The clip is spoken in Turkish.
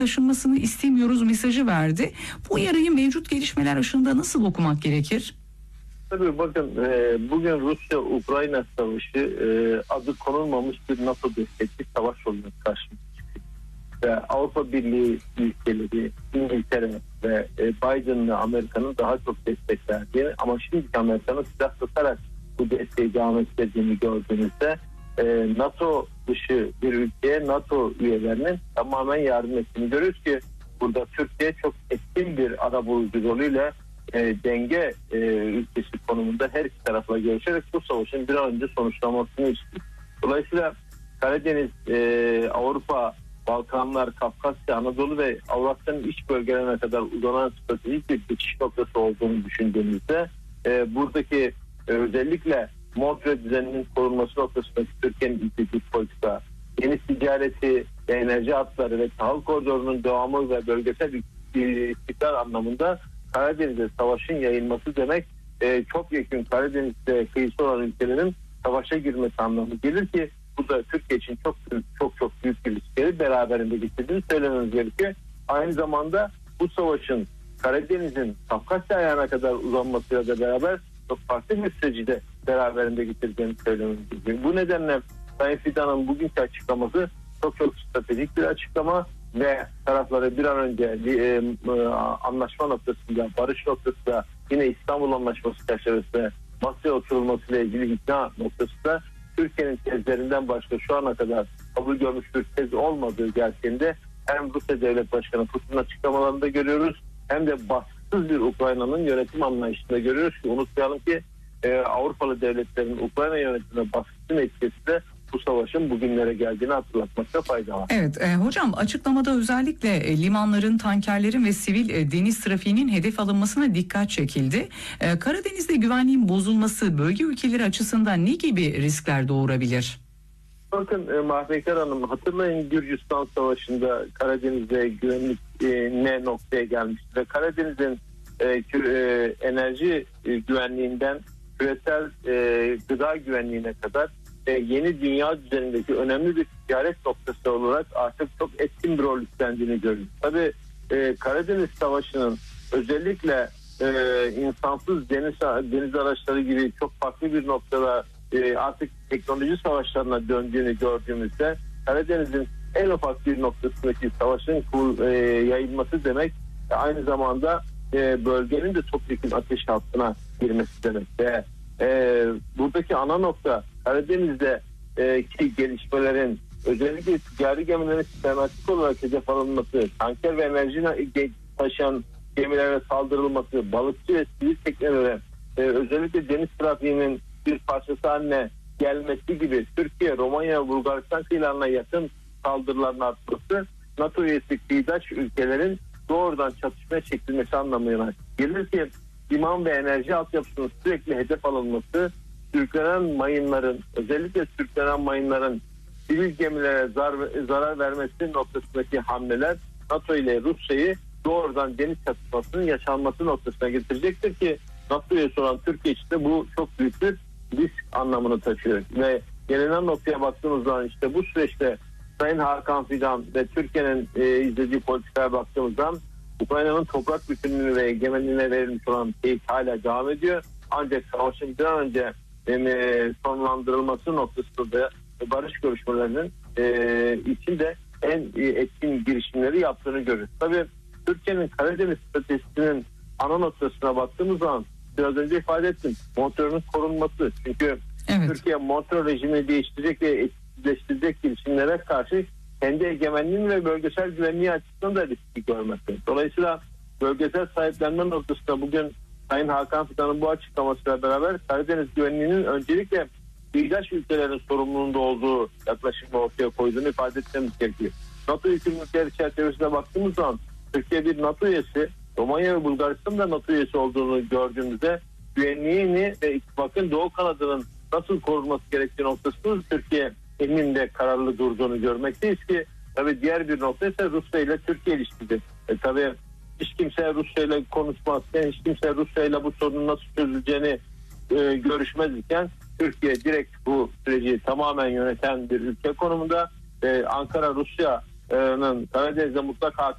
taşınmasını istemiyoruz mesajı verdi. Bu uyarıyı mevcut gelişmeler ışığında nasıl okumak gerekir? Tabii bakın, bugün Rusya-Ukrayna savaşı adı konulmamış bir NATO destekli savaş olarak karşımıza çıkıyor. Ve Avrupa Birliği ülkeleri, İngiltere ve Biden'la Amerika'nın daha çok destek verdiği ama şimdiki Amerika'nın silah tutarak bu desteği devam ettirdiğini gördüğünüzde NATO dışı bir ülkeye NATO üyelerinin tamamen yardım ettiğini görüyoruz ki burada Türkiye çok etkin bir arabulucu rolüyle denge ülkesi konumunda her iki tarafla görüşerek bu savaşın bir an önce sonuçlanmasını istiyor. Dolayısıyla Karadeniz, Avrupa, Balkanlar, Kafkasya, Anadolu ve Avrasya'nın iç bölgelerine kadar uzanan stratejik bir geçiş noktası olduğunu düşündüğümüzde buradaki özellikle Montreux düzeninin korunması noktasındaki Türkiye'nin izlediği politika, deniz ticareti ve enerji hatları ve tahıl koridorunun devamı ve bölgesel istikrar anlamında Karadeniz'de savaşın yayılması demek çok yakın Karadeniz'de kıyısı olan ülkelerin savaşa girmesi anlamı gelir ki bu da Türkiye için çok büyük bir riskleri beraberinde getirdiğini söylememiz gerekiyor. Aynı zamanda bu savaşın Karadeniz'in Kafkasya ayağına kadar uzanmasıyla da beraber çok farklı bir süreci de beraberinde getirdiğini söylememiz gerekiyor. Bu nedenle Sayın Fidan'ın bugünkü açıklaması çok stratejik bir açıklama ve tarafları bir an önce anlaşma noktasında, barış noktasında, yine İstanbul Anlaşması çerçevesinde masaya oturulmasıyla ilgili ikna noktasında Türkiye'nin tezlerinden başka şu ana kadar kabul görmüş bir tez olmadığı gerçeğinde hem Rusya Devlet Başkanı Putin'in açıklamalarında görüyoruz hem de baskısız bir Ukrayna'nın yönetim anlayışında görüyoruz ki unutmayalım ki Avrupalı devletlerin Ukrayna yönetimine baskısının etkisi de bu savaşın bugünlere geldiğini hatırlatmakta fayda var. Evet hocam, açıklamada özellikle limanların, tankerlerin ve sivil deniz trafiğinin hedef alınmasına dikkat çekildi. Karadeniz'de güvenliğin bozulması bölge ülkeleri açısından ne gibi riskler doğurabilir? Bakın Mahpekar Hanım, hatırlayın Gürcistan Savaşı'nda Karadeniz'de güvenlik ne noktaya gelmişti ve Karadeniz'in enerji güvenliğinden küresel gıda güvenliğine kadar yeni dünya düzenindeki önemli bir ticaret noktası olarak artık çok etkin bir rol üstlendiğini görüyoruz. Tabii Karadeniz Savaşı'nın özellikle insansız deniz araçları gibi çok farklı bir noktada artık teknoloji savaşlarına döndüğünü gördüğümüzde Karadeniz'in en ufak bir noktasındaki savaşın yayılması demek aynı zamanda bölgenin de topyekun ateş altına girmesi demek. Ve buradaki ana nokta Karadeniz'deki gelişmelerin özellikle ticari gemilerin sistematik olarak hedef alınması, tanker ve enerji taşıyan gemilere saldırılması, balıkçı ve sivil teknelere özellikle deniz trafiğinin bir parçası haline gelmesi gibi Türkiye, Romanya ve Bulgaristan kıyılarına yakın saldırıların artması NATO üyesi kıyıdaş ülkelerin doğrudan çatışmaya çekilmesi anlamına gelir ki liman ve enerji altyapısının sürekli hedef alınması, özellikle sürüklenen mayınların sivil gemilere zarar vermesi noktasındaki hamleler NATO ile Rusya'yı doğrudan deniz çatışmasının yaşanması noktasına getirecektir ki NATO üyesi olan Türkiye için de bu çok büyük bir risk anlamını taşıyor. Ve gelinen noktaya baktığımız zaman işte bu süreçte Sayın Hakan Fidan ve Türkiye'nin izlediği politikaya baktığımızda Ukrayna'nın toprak bütünlüğü ve egemenliğine verilmiş olan teyit hala devam ediyor. Ancak savaşın bir an önce sonlandırılması noktasında da barış görüşmelerinin içinde en etkin girişimleri yaptığını görüyoruz. Tabii Türkiye'nin Karadeniz stratejisinin ana noktasına baktığımız zaman biraz önce ifade ettim. Montreux'un korunması. Çünkü evet, Türkiye Montreux rejimini değiştirecek ve etkisizleştirecek girişimlere karşı kendi egemenliğini ve bölgesel güvenliği açısından da riski görmekte. Dolayısıyla bölgesel sahiplenme noktasında bugün Sayın Hakan Fidan'ın bu açıklamasıyla beraber Karadeniz güvenliğinin öncelikle kıyıdaş ülkelerin sorumluluğunda olduğu yaklaşımı ortaya koyduğunu ifade etmemiz gerekiyor. NATO hükümetleri çerçevesine baktığımız zaman Türkiye bir NATO üyesi, Romanya ve Bulgaristan da NATO üyesi olduğunu gördüğümüzde güvenliğini ve ittifakın doğu kanadının nasıl korunması gerektiği noktasında Türkiye elinde kararlı durduğunu görmekteyiz ki tabii diğer bir nokta ise Rusya ile Türkiye ilişkisi. Tabii hiç kimse Rusya ile konuşmazken, hiç kimse Rusya ile bu sorunun nasıl çözüleceğini görüşmez iken Türkiye direkt bu süreci tamamen yöneten bir ülke konumunda. Ankara Rusya'nın Karadeniz'de mutlak hakim